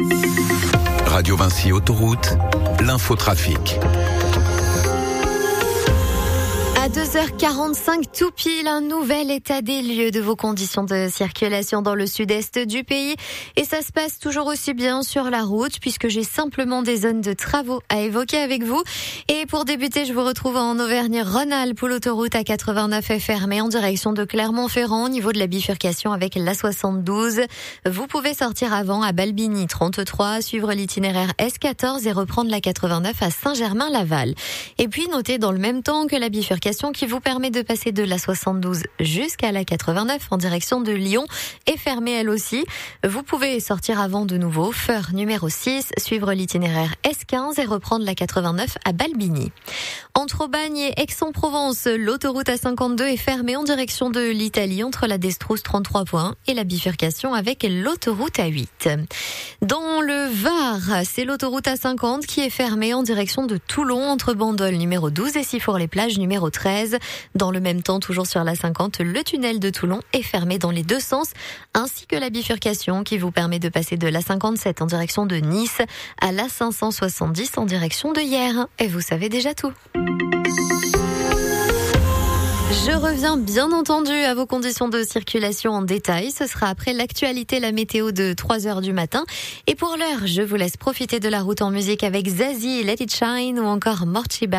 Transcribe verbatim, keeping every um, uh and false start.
Radio Vinci Autoroute, l'infotrafic. À deux heures quarante-cinq tout pile, un nouvel état des lieux de vos conditions de circulation dans le sud-est du pays. Et ça se passe toujours aussi bien sur la route puisque j'ai simplement des zones de travaux à évoquer avec vous. Et pour débuter, je vous retrouve en Auvergne-Rhône-Alpes où l'autoroute A quatre-vingt-neuf est fermée en direction de Clermont-Ferrand au niveau de la bifurcation avec l'A soixante-douze. Vous pouvez sortir avant à Balbigny trente-trois, suivre l'itinéraire S quatorze et reprendre l'A quatre-vingt-neuf à Saint-Germain-Laval. Et puis notez dans le même temps que la bifurcation qui vous permet de passer de l'A soixante-douze jusqu'à l'A quatre-vingt-neuf en direction de Lyon est fermée elle aussi. Vous pouvez sortir avant de nouveau, Feur numéro six, suivre l'itinéraire S quinze et reprendre l'A quatre-vingt-neuf à Balbigny. Entre Aubagne et Aix-en-Provence, l'autoroute A cinquante-deux est fermée en direction de l'Italie entre la Destrousse trente-trois points et la bifurcation avec l'autoroute A huit. Dans le Var, c'est l'autoroute A cinquante qui est fermée en direction de Toulon entre Bandol numéro douze et Sifour-les-Plages numéro treize. Dans le même temps, toujours sur l'A cinquante, le tunnel de Toulon est fermé dans les deux sens, ainsi que la bifurcation qui vous permet de passer de l'A cinquante-sept en direction de Nice à l'A cinq cent soixante-dix en direction de Hyères. Et vous savez déjà tout. Je reviens bien entendu à vos conditions de circulation en détail. Ce sera après l'actualité, la météo de trois heures du matin. Et pour l'heure, je vous laisse profiter de la route en musique avec Zazie, Let It Shine ou encore Morchiba.